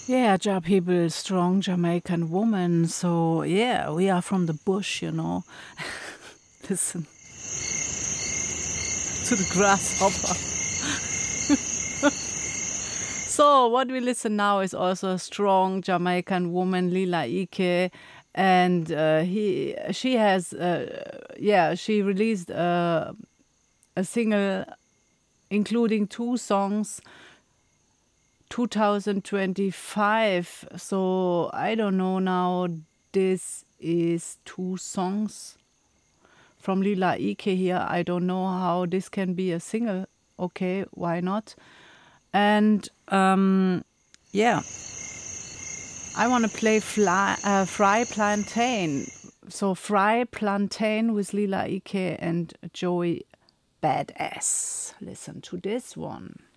Yeah, Ja people, strong Jamaican woman. So yeah, we are from the bush, Listen to the grasshopper. So what we listen now is also a strong Jamaican woman, Lila Ike, and she released a single including two songs 2025. So I don't know now. This is two songs from Lila Ike here. I don't know how this can be a single. Okay, why not? And yeah, I want to play Fry Plantain. So Fry Plantain with Lila Ike and Joey Badass. Listen to this one.